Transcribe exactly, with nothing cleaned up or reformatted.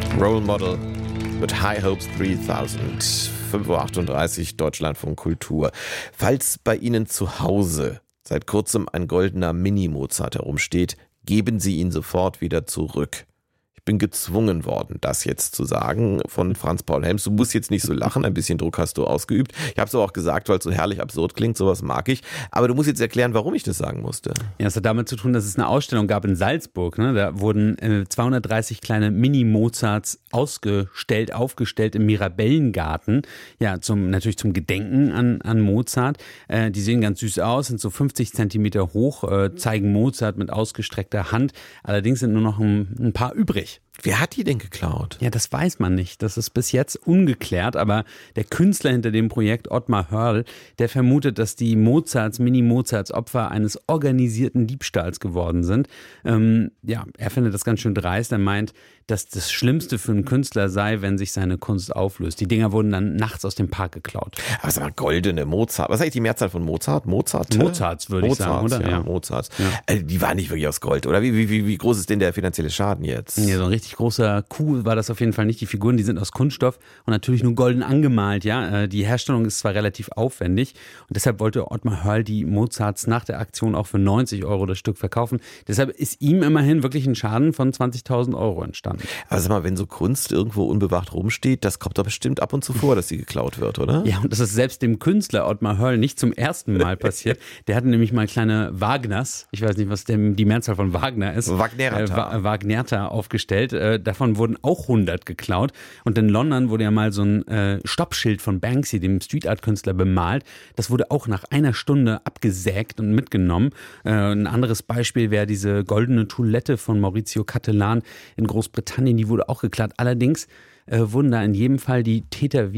Role Model mit High Hopes dreitausend. fünf Uhr achtunddreißig, Deutschlandfunk Kultur. Falls bei Ihnen zu Hause seit kurzem ein goldener Mini-Mozart herumsteht, geben Sie ihn sofort wieder zurück. Ich bin gezwungen worden, das jetzt zu sagen von Franz Paul Helms. Du musst jetzt nicht so lachen, ein bisschen Druck hast du ausgeübt. Ich habe es aber auch gesagt, weil es so herrlich absurd klingt, sowas mag ich. Aber du musst jetzt erklären, warum ich das sagen musste. Ja, es hat damit zu tun, dass es eine Ausstellung gab in Salzburg. Ne? Da wurden äh, zweihundertdreißig kleine Mini-Mozarts ausgestellt, aufgestellt im Mirabellengarten. Ja, zum, natürlich zum Gedenken an, an Mozart. Äh, die sehen ganz süß aus, sind so fünfzig Zentimeter hoch, äh, zeigen Mozart mit ausgestreckter Hand. Allerdings sind nur noch ein, ein paar übrig. Wer hat die denn geklaut? Ja, das weiß man nicht. Das ist bis jetzt ungeklärt. Aber der Künstler hinter dem Projekt, Ottmar Hörl, der vermutet, dass die Mozarts, Mini-Mozarts Opfer eines organisierten Diebstahls geworden sind. Ähm, ja, er findet das ganz schön dreist. Er meint, dass das Schlimmste für einen Künstler sei, wenn sich seine Kunst auflöst. Die Dinger wurden dann nachts aus dem Park geklaut. Aber sag mal, goldene Mozart. Was ist eigentlich die Mehrzahl von Mozart? Mozart? Mozarts, würde ich sagen, oder? Ja, Ja. Mozarts. Ja. Also die waren nicht wirklich aus Gold, oder? Wie, wie, wie groß ist denn der finanzielle Schaden jetzt? Ja, so ein richtig großer Kuh war das auf jeden Fall nicht. Die Figuren, die sind aus Kunststoff und natürlich nur golden angemalt. Ja, die Herstellung ist zwar relativ aufwendig und deshalb wollte Ottmar Hörl die Mozarts nach der Aktion auch für neunzig Euro das Stück verkaufen. Deshalb ist ihm immerhin wirklich ein Schaden von zwanzigtausend Euro entstanden. Aber sag mal, wenn so Kunst irgendwo unbewacht rumsteht, das kommt doch bestimmt ab und zu vor, dass sie geklaut wird, oder? Ja, und das ist selbst dem Künstler Ottmar Hörl nicht zum ersten Mal passiert. Der hatte nämlich mal kleine Wagners, ich weiß nicht, was denn die Mehrzahl von Wagner ist, Wagnerata. äh, Wagnerata aufgestellt. Äh, davon wurden auch hundert geklaut. Und in London wurde ja mal so ein äh, Stoppschild von Banksy, dem Street Art Künstler, bemalt. Das wurde auch nach einer Stunde abgesägt und mitgenommen. Äh, ein anderes Beispiel wäre diese goldene Toilette von Maurizio Cattelan in Großbritannien. Die wurde auch geklaut. Allerdings äh, wurden da in jedem Fall die Täter